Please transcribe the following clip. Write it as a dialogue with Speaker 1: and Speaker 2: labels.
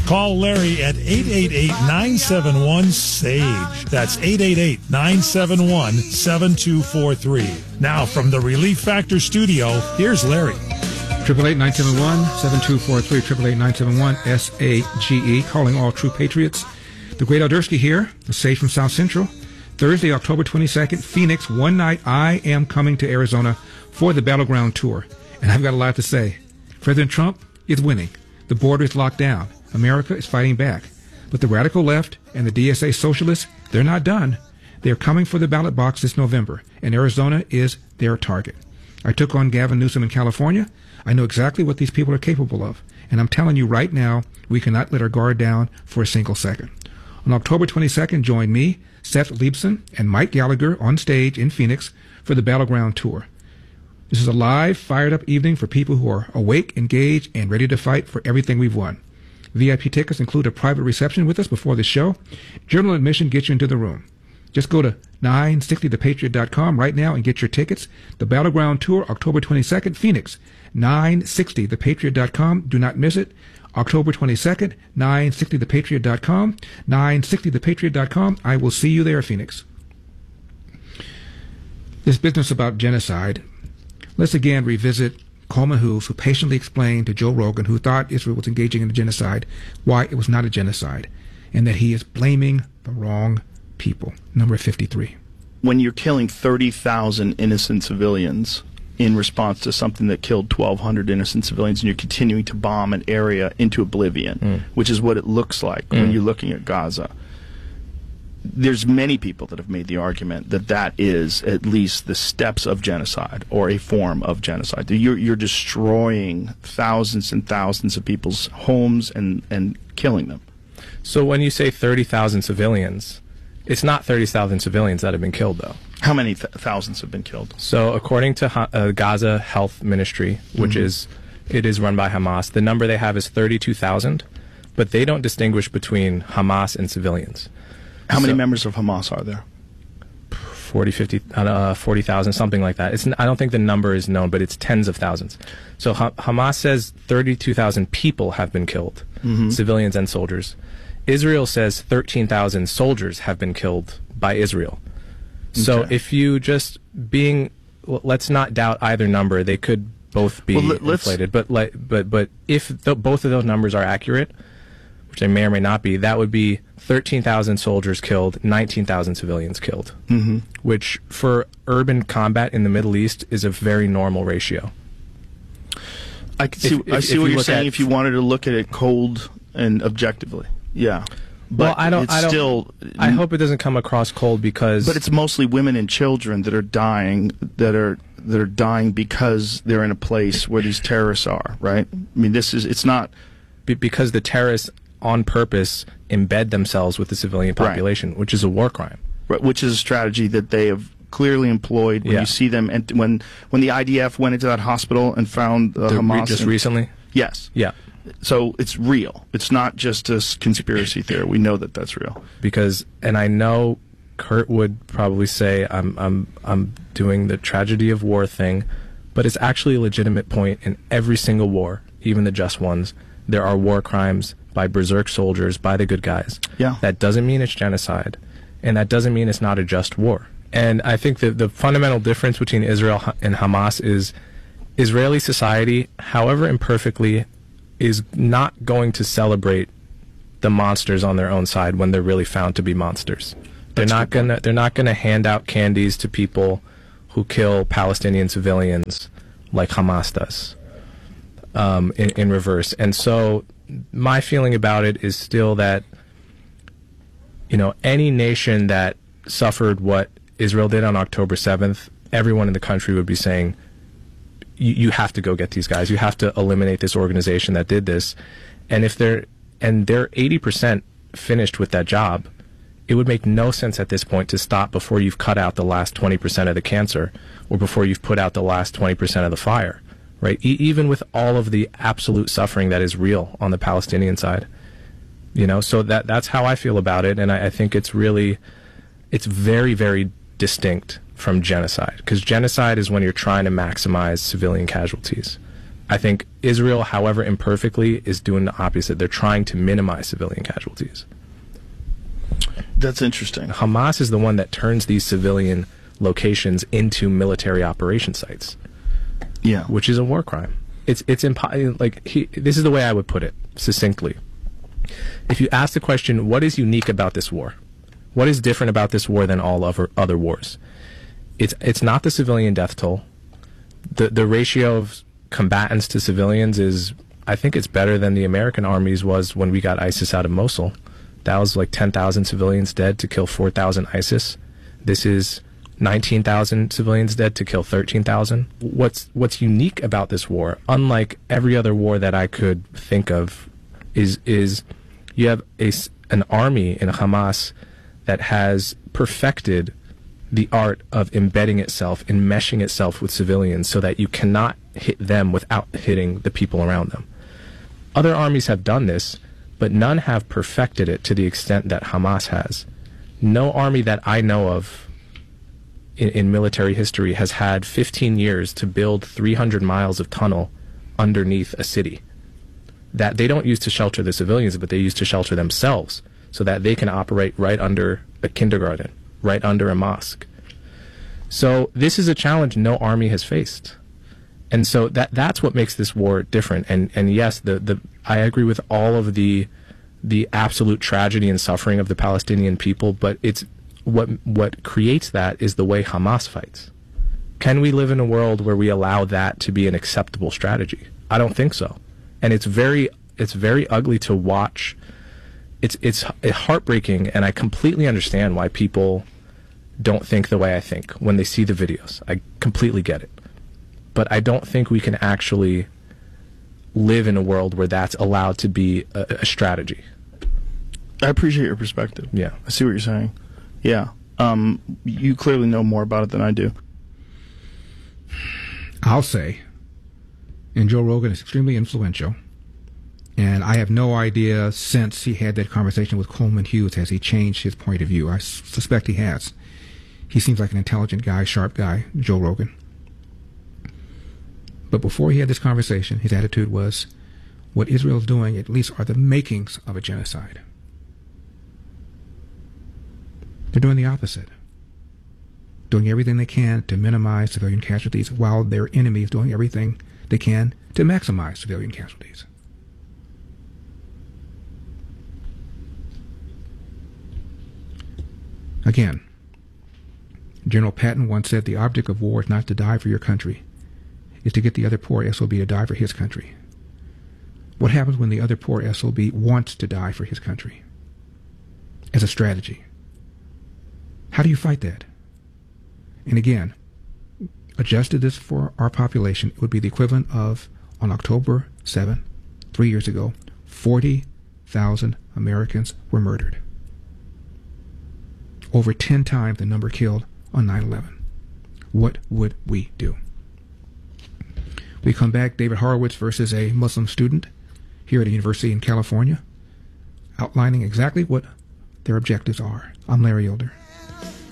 Speaker 1: Call Larry at 888-971-SAGE. That's 888-971-7243. Now, from the Relief Factor studio, here's Larry.
Speaker 2: 888-971-7243, 888-971-SAGE, calling all true patriots. The Great Aldersky here, the Sage from South Central. Thursday, October 22nd, Phoenix, one night. I am coming to Arizona for the Battleground Tour. And I've got a lot to say. President Trump is winning. The border is locked down. America is fighting back. But the radical left and the DSA socialists, they're not done. They're coming for the ballot box this November, and Arizona is their target. I took on Gavin Newsom in California. I know exactly what these people are capable of. And I'm telling you right now, we cannot let our guard down for a single second. On October 22nd, join me, Seth Leibson, and Mike Gallagher on stage in Phoenix for the Battleground Tour. This is a live, fired-up evening for people who are awake, engaged, and ready to fight for everything we've won. VIP tickets include a private reception with us before the show. General admission gets you into the room. Just go to 960thepatriot.com right now and get your tickets. The Battleground Tour, October 22nd, Phoenix. 960thepatriot.com. Do not miss it. October 22nd, 960thepatriot.com. 960thepatriot.com. I will see you there, Phoenix. This business about genocide. Let's again revisit Coleman Hooves, who patiently explained to Joe Rogan, who thought Israel was engaging in a genocide, why it was not a genocide, and that he is blaming the wrong people. Number 53.
Speaker 3: When you're killing 30,000 innocent civilians in response to something that killed 1,200 innocent civilians, and you're continuing to bomb an area into oblivion, which is what it looks like when you're looking at Gaza, there's many people that have made the argument that that is at least the steps of genocide or a form of genocide. You're destroying thousands and thousands of people's homes and killing them.
Speaker 4: So when you say 30,000 civilians, it's not 30,000 civilians that have been killed, though.
Speaker 3: How many thousands have been killed?
Speaker 4: So according to Gaza Health Ministry, which it is run by Hamas, the number they have is 32,000, but they don't distinguish between Hamas and civilians.
Speaker 3: How many members of Hamas are there?
Speaker 4: 40,000, something like that. I don't think the number is known, but it's tens of thousands. So Hamas says 32,000 people have been killed, civilians and soldiers. Israel says 13,000 soldiers have been killed by Israel. So if you just let's not doubt either number. They could both be inflated. But if both of those numbers are accurate, which they may or may not be, that would be 13,000 soldiers killed, 19,000 civilians killed, which for urban combat in the Middle East is a very normal ratio.
Speaker 3: I see what you're saying if you wanted to look at it cold and objectively. Yeah. But
Speaker 4: I hope it doesn't come across cold because...
Speaker 3: But it's mostly women and children that are dying, that are dying because they're in a place where these terrorists are, right? I mean, it's not...
Speaker 4: Because the terrorists on purpose embed themselves with the civilian population, which is a war crime.
Speaker 3: Right, which is a strategy that they have clearly employed when you see them. And when the IDF went into that hospital and found Hamas...
Speaker 4: Just recently?
Speaker 3: Yes.
Speaker 4: Yeah.
Speaker 3: So it's real. It's not just a conspiracy theory. We know that that's real.
Speaker 4: And I know Kurt would probably say I'm doing the tragedy of war thing, but it's actually a legitimate point in every single war, even the just ones. There are war crimes by berserk soldiers, by the good guys.
Speaker 3: Yeah.
Speaker 4: That doesn't mean it's genocide, and that doesn't mean it's not a just war. And I think that the fundamental difference between Israel and Hamas is Israeli society, however imperfectly, is not going to celebrate the monsters on their own side when they're really found to be monsters. They're not gonna hand out candies to people who kill Palestinian civilians like Hamas does. In reverse. And so my feeling about it is still that, any nation that suffered what Israel did on October 7th, everyone in the country would be saying, you have to go get these guys. You have to eliminate this organization that did this. And if they're 80% finished with that job, it would make no sense at this point to stop before you've cut out the last 20% of the cancer or before you've put out the last 20% of the fire, right? Even with all of the absolute suffering that is real on the Palestinian side, so that's how I feel about it. And I think it's very, very distinct from genocide, because genocide is when you're trying to maximize civilian casualties. I think Israel, however imperfectly, is doing the opposite. They're trying to minimize civilian casualties.
Speaker 3: That's interesting.
Speaker 4: Hamas is the one that turns these civilian locations into military operation sites.
Speaker 3: Yeah.
Speaker 4: Which is a war crime. This is the way I would put it succinctly. If you ask the question, what is unique about this war? What is different about this war than all other wars? It's not the civilian death toll. The ratio of combatants to civilians is, I think it's better than the American armies was when we got ISIS out of Mosul. That was like 10,000 civilians dead to kill 4,000 ISIS. This is 19,000 civilians dead to kill 13,000. What's unique about this war, unlike every other war that I could think of, is you have an army in Hamas that has perfected the art of embedding itself, enmeshing itself with civilians so that you cannot hit them without hitting the people around them. Other armies have done this, but none have perfected it to the extent that Hamas has. No army that I know of in military history has had 15 years to build 300 miles of tunnel underneath a city that they don't use to shelter the civilians, but they use to shelter themselves so that they can operate right under a kindergarten, right under a mosque. So this is a challenge no army has faced. And so that's what makes this war different. And yes, I agree with all of the absolute tragedy and suffering of the Palestinian people, but it's what creates that is the way Hamas fights. Can we live in a world where we allow that to be an acceptable strategy? I don't think so. And it's very ugly to watch. It's heartbreaking, and I completely understand why people don't think the way I think when they see the videos. I completely get it. But I don't think we can actually live in a world where that's allowed to be a strategy.
Speaker 3: I appreciate your perspective.
Speaker 4: Yeah.
Speaker 3: I see what you're saying. Yeah. You clearly know more about it than I do.
Speaker 2: I'll say, and Joe Rogan is extremely influential, and I have no idea since he had that conversation with Coleman Hughes has he changed his point of view. I suspect he has. He seems like an intelligent guy, sharp guy, Joe Rogan. But before he had this conversation, his attitude was, what Israel's doing at least are the makings of a genocide. They're doing the opposite. Doing everything they can to minimize civilian casualties while their enemy is doing everything they can to maximize civilian casualties. Again, General Patton once said the object of war is not to die for your country. Is to get the other poor SOB to die for his country. What happens when the other poor SOB wants to die for his country? As a strategy. How do you fight that? And again, adjusted this for our population, it would be the equivalent of, on October 7, 3 years ago, 40,000 Americans were murdered. Over 10 times the number killed on 9/11. What would we do? We come back, David Horowitz versus a Muslim student here at a university in California, outlining exactly what their objectives are. I'm Larry Elder.